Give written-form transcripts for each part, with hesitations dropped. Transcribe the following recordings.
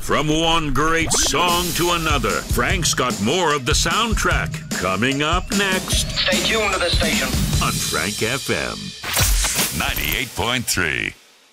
From one great song to another, Frank's got more of the soundtrack coming up next. Stay tuned to this station. On Frank FM 98.3.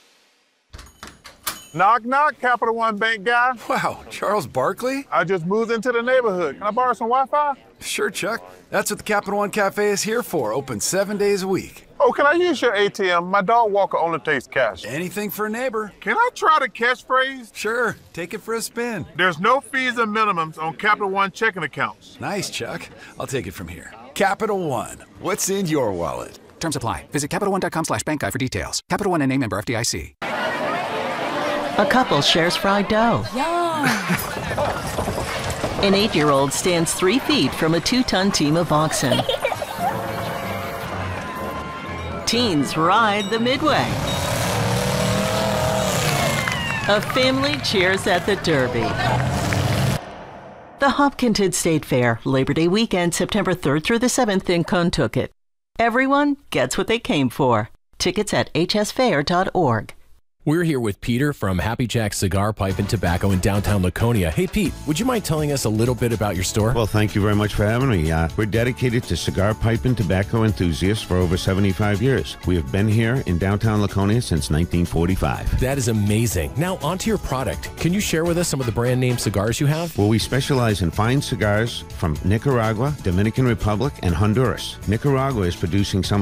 Knock, knock, Capital One Bank guy. Wow, Charles Barkley? I just moved into the neighborhood. Can I borrow some Wi-Fi? Sure, Chuck. That's what the Capital One Cafe is here for. Open 7 days a week. Oh, can I use your ATM? My dog walker only takes cash. Anything for a neighbor. Can I try the catchphrase? Sure, take it for a spin. There's no fees or minimums on Capital One checking accounts. Nice, Chuck. I'll take it from here. Capital One. What's in your wallet? Terms apply. Visit CapitalOne.com/bankguy for details. Capital One and name member FDIC. A couple shares fried dough. Yum. An 8-year-old stands 3 feet from a 2-ton team of oxen. Teens ride the Midway. A family cheers at the Derby. The Hopkinton State Fair, Labor Day weekend, September 3rd through the 7th in Contoocook. Everyone gets what they came for. Tickets at hsfair.org. We're here with Peter from Happy Jack's Cigar, Pipe, and Tobacco in downtown Laconia. Hey, Pete, would you mind telling us a little bit about your store? Well, thank you very much for having me. We're dedicated to cigar, pipe, and tobacco enthusiasts for over 75 years. We have been here in downtown Laconia since 1945. That is amazing. Now, onto your product. Can you share with us some of the brand name cigars you have? Well, we specialize in fine cigars from Nicaragua, Dominican Republic, and Honduras. Nicaragua is producing some